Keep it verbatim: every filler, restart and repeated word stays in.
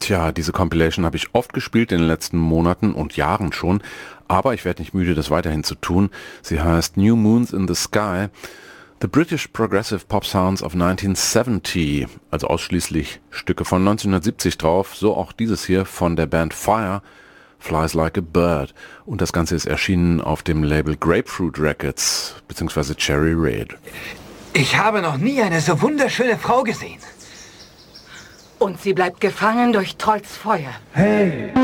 Tja, diese Compilation habe ich oft gespielt in den letzten Monaten und Jahren schon, aber ich werde nicht müde, das weiterhin zu tun. Sie heißt New Moons in the Sky, The British Progressive Pop Sounds of neunzehnhundertsiebzig, also ausschließlich Stücke von neunzehnhundertsiebzig drauf, so auch dieses hier von der Band Fire, Flies Like a Bird. Und das Ganze ist erschienen auf dem Label Grapefruit Records, beziehungsweise Cherry Red. Ich habe noch nie eine so wunderschöne Frau gesehen. Und sie bleibt gefangen durch Trolls Feuer. Hey!